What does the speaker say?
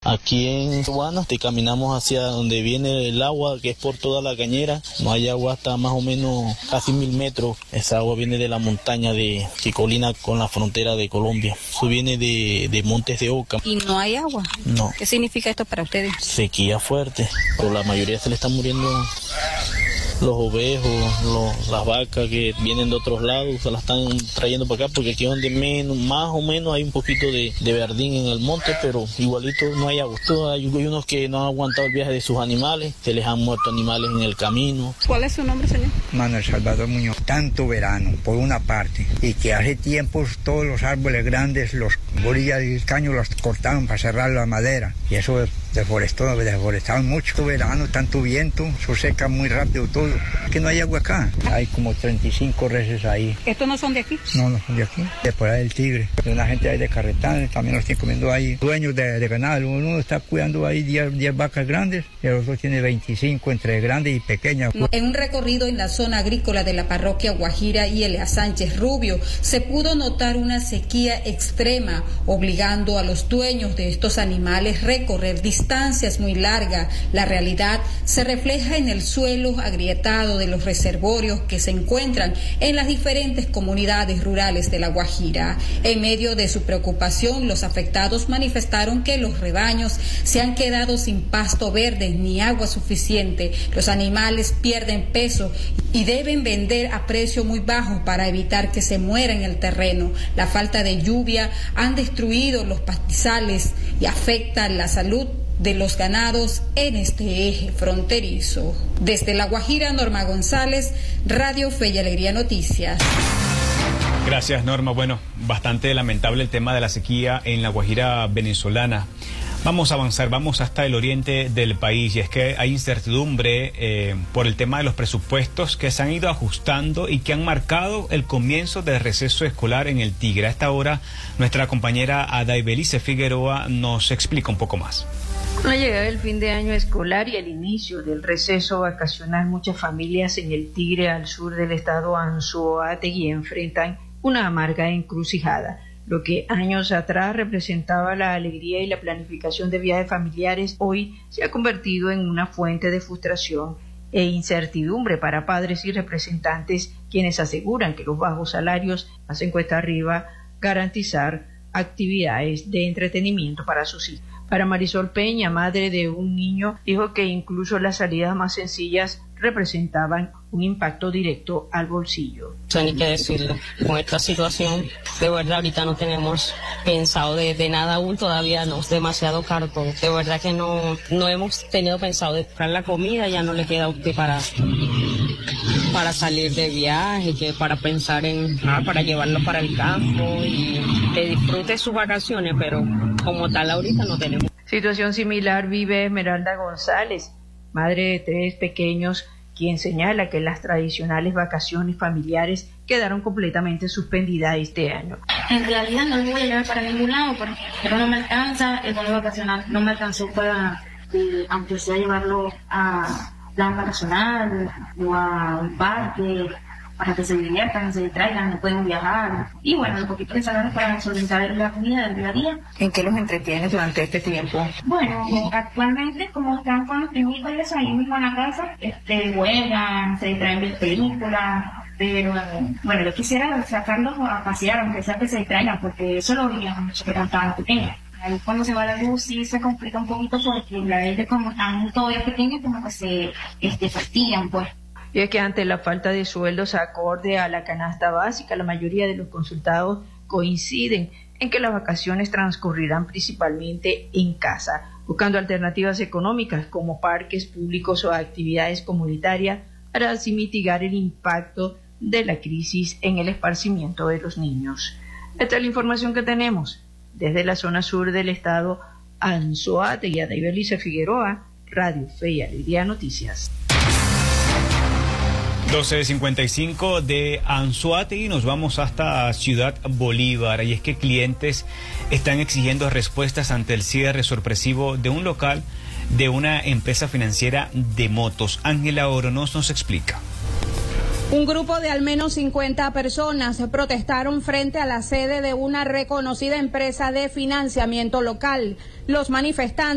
Aquí en Cubana caminamos hacia donde viene el agua, que es por toda la cañera. No hay agua hasta más o menos casi 1000 metros. Esa agua viene de la montaña que colina con la frontera de Colombia. Eso viene de Montes de Oca. ¿Y no hay agua? No. ¿Qué significa esto para ustedes? Sequía fuerte, pero la mayoría se le están muriendo los ovejos, las vacas que vienen de otros lados, se las están trayendo para acá porque aquí es donde más o menos hay un poquito de verdín en el monte, pero igualito no hay agua. Hay unos que no han aguantado el viaje de sus animales, se les han muerto animales en el camino. ¿Cuál es su nombre, señor? Manuel Salvador Muñoz. Tanto verano, por una parte, y que hace tiempos todos los árboles grandes, los borillas y caños los cortaron para cerrar la madera, y eso deforestaron mucho. Tanto verano, tanto viento, eso seca muy rápido todo. Que no hay agua acá. Hay como 35 reses ahí. ¿Estos no son de aquí? No, no son de aquí. De por ahí del Tigre. De una gente ahí de Carretán, también los tienen comiendo ahí. Dueños de ganado. Uno está cuidando ahí 10 vacas grandes y el otro tiene 25 entre grandes y pequeñas. En un recorrido en la zona agrícola de la parroquia Guajira y Elia Sánchez Rubio, se pudo notar una sequía extrema, obligando a los dueños de estos animales a recorrer distancias muy largas. La realidad se refleja en el suelo agrietado de los reservorios que se encuentran en las diferentes comunidades rurales de La Guajira. En medio de su preocupación, los afectados manifestaron que los rebaños se han quedado sin pasto verde ni agua suficiente. Los animales pierden peso y deben vender a precio muy bajo para evitar que se muera en el terreno. La falta de lluvia han destruido los pastizales y afecta la salud de los ganados en este eje fronterizo. Desde La Guajira, Norma González, Radio Fe y Alegría Noticias. Gracias, Norma. Bueno, bastante lamentable el tema de la sequía en La Guajira venezolana. Vamos a avanzar, vamos hasta el oriente del país, y es que hay incertidumbre por el tema de los presupuestos que se han ido ajustando y que han marcado el comienzo del receso escolar en el Tigre. A esta hora, nuestra compañera Adaibelice Figueroa nos explica un poco más. Con la llegada del fin de año escolar y el inicio del receso vacacional, muchas familias en el Tigre, al sur del estado Anzoátegui, enfrentan una amarga encrucijada. Lo que años atrás representaba la alegría y la planificación de viajes familiares, hoy se ha convertido en una fuente de frustración e incertidumbre para padres y representantes, quienes aseguran que los bajos salarios hacen cuesta arriba garantizar actividades de entretenimiento para sus hijos. Para Marisol Peña, madre de un niño, dijo que incluso las salidas más sencillas representaban un impacto directo al bolsillo. No hay que decirlo, con esta situación, de verdad ahorita no tenemos pensado de nada aún, todavía no, es demasiado caro todo. De verdad que no hemos tenido pensado de comprar la comida, ya no le queda a usted para salir de viaje, que para pensar para llevarlo para el campo y que disfrute sus vacaciones, pero como tal ahorita no tenemos. Situación similar vive Esmeralda González, madre de 3 pequeños, quien señala que las tradicionales vacaciones familiares quedaron completamente suspendidas este año. En realidad no me voy a llevar para ningún lado, pero no me alcanza, el bono vacacional no me alcanzó para, aunque sea llevarlo a plan vacacional o a un parque, para que se diviertan, se distraigan, no pueden viajar. Y bueno, un poquito de salario para solventar la comida del día a día. ¿En qué los entretienes durante este tiempo? Bueno, actualmente, como están con los técnicos y eso, ahí mismo en la casa, juegan, se distraen viendo películas, pero bueno, yo quisiera sacarlos a pasear, aunque sea que se distraigan, porque eso lo veían mucho que estaban pequeños. Ahí cuando se va la luz sí se complica un poquito porque la gente como están todavía pequeños como que se fastidian pues. Y es que ante la falta de sueldos acorde a la canasta básica, la mayoría de los consultados coinciden en que las vacaciones transcurrirán principalmente en casa, buscando alternativas económicas como parques públicos o actividades comunitarias para así mitigar el impacto de la crisis en el esparcimiento de los niños. Esta es la información que tenemos desde la zona sur del estado Anzoátegui. Adaibelice Figueroa, Radio Fe y Alegría Noticias. 12:55 de Anzoátegui, nos vamos hasta Ciudad Bolívar, y es que clientes están exigiendo respuestas ante el cierre sorpresivo de un local de una empresa financiera de motos. Ángela Oronoz nos explica. Un grupo de al menos 50 personas protestaron frente a la sede de una reconocida empresa de financiamiento local. Los manifestantes